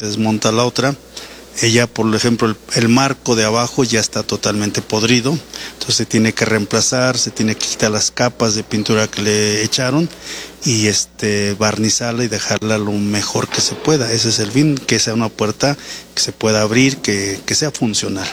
se desmonta la otra. Ella, por ejemplo, el marco de abajo ya está totalmente podrido, entonces se tiene que reemplazar, se tiene que quitar las capas de pintura que le echaron y barnizarla y dejarla lo mejor que se pueda. Ese es el fin, que sea una puerta que se pueda abrir, que sea funcional.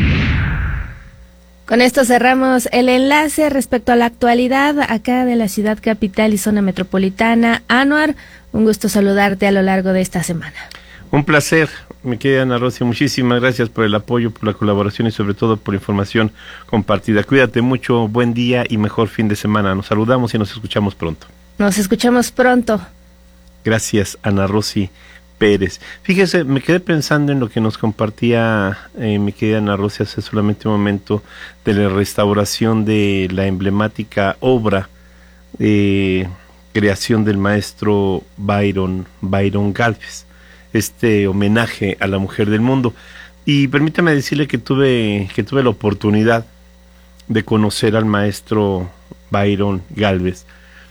Con esto cerramos el enlace respecto a la actualidad acá de la ciudad capital y zona metropolitana. Anuar, un gusto saludarte a lo largo de esta semana. Un placer, mi querida Ana Rosy, muchísimas gracias por el apoyo, por la colaboración y sobre todo por información compartida. Cuídate mucho, buen día y mejor fin de semana. Nos saludamos y nos escuchamos pronto. Nos escuchamos pronto. Gracias, Ana Rosy Pérez. Fíjese, me quedé pensando en lo que nos compartía mi querida Ana Rosy hace solamente un momento de la restauración de la emblemática obra de creación del maestro Byron Gálvez. Este homenaje a la mujer del mundo. Y permítame decirle que tuve la oportunidad de conocer al maestro Byron Gálvez.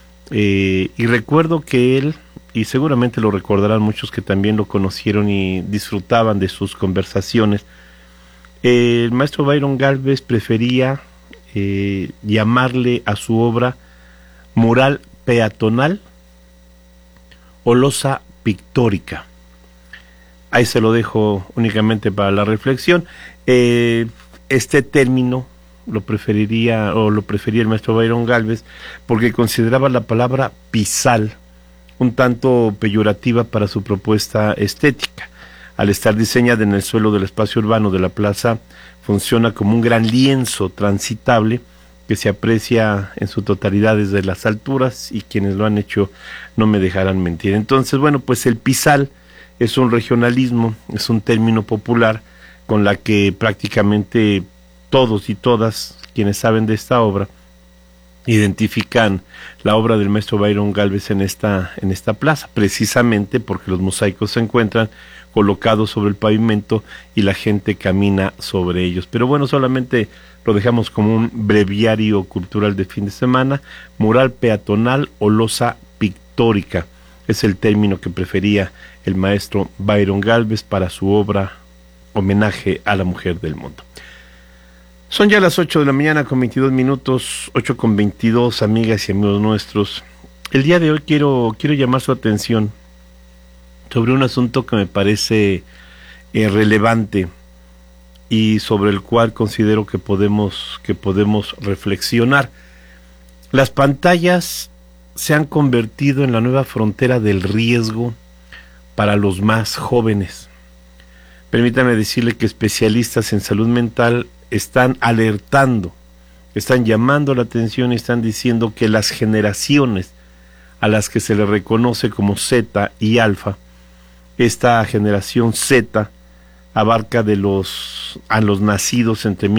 Y recuerdo que él, y seguramente lo recordarán muchos que también lo conocieron y disfrutaban de sus conversaciones, el maestro Byron Gálvez prefería llamarle a su obra mural peatonal o losa pictórica. Ahí se lo dejo únicamente para la reflexión. Este término lo prefería el maestro Byron Gálvez porque consideraba la palabra pisal un tanto peyorativa para su propuesta estética. Al estar diseñada en el suelo del espacio urbano de la plaza, funciona como un gran lienzo transitable que se aprecia en su totalidad desde las alturas, y quienes lo han hecho no me dejarán mentir. Entonces, bueno, pues el pisal es un regionalismo, es un término popular con la que prácticamente todos y todas quienes saben de esta obra identifican la obra del maestro Byron Gálvez en esta plaza, precisamente porque los mosaicos se encuentran colocados sobre el pavimento y la gente camina sobre ellos. Pero bueno, solamente lo dejamos como un breviario cultural de fin de semana. Mural peatonal o losa pictórica es el término que prefería el maestro Byron Gálvez para su obra Homenaje a la Mujer del Mundo. Son ya las 8 de la mañana con 22 minutos, 8 con 22, amigas y amigos nuestros. El día de hoy quiero llamar su atención sobre un asunto que me parece relevante y sobre el cual considero que podemos reflexionar. Las pantallas se han convertido en la nueva frontera del riesgo para los más jóvenes. Permítame decirle que especialistas en salud mental están alertando, están llamando la atención y están diciendo que las generaciones a las que se le reconoce como Z y Alfa, esta generación Z abarca a los nacidos entre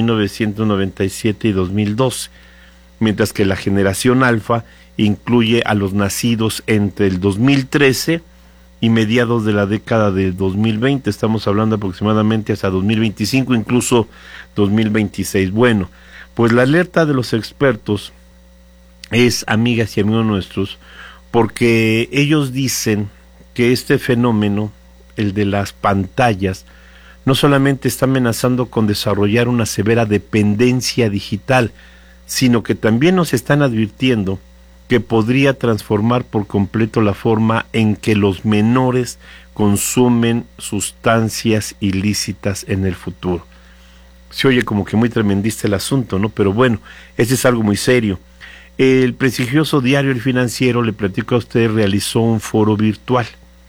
1997 y 2012, mientras que la generación Alfa incluye a los nacidos entre el 2013 y mediados de la década de 2020, estamos hablando aproximadamente hasta 2025, incluso 2026. Bueno, pues la alerta de los expertos es, amigas y amigos nuestros, porque ellos dicen que este fenómeno, el de las pantallas, no solamente está amenazando con desarrollar una severa dependencia digital, sino que también nos están advirtiendo que podría transformar por completo la forma en que los menores consumen sustancias ilícitas en el futuro. Se oye como que muy tremendista el asunto, ¿no? Pero bueno, ese es algo muy serio. El prestigioso diario El Financiero, le platico a usted, realizó un foro virtual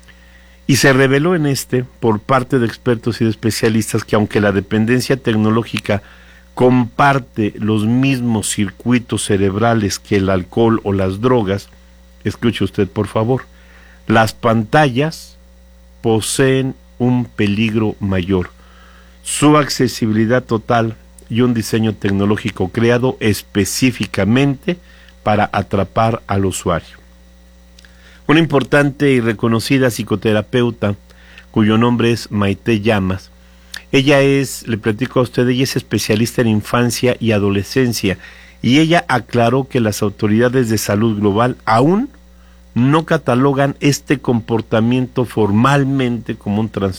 y se reveló por parte de expertos y de especialistas, que aunque la dependencia tecnológica comparte los mismos circuitos cerebrales que el alcohol o las drogas, escuche usted por favor, las pantallas poseen un peligro mayor: su accesibilidad total y un diseño tecnológico creado específicamente para atrapar al usuario. Una importante y reconocida psicoterapeuta, cuyo nombre es Maite Llamas, ella le platico a usted, ella es especialista en infancia y adolescencia, y ella aclaró que las autoridades de salud global aún no catalogan este comportamiento formalmente como un trastorno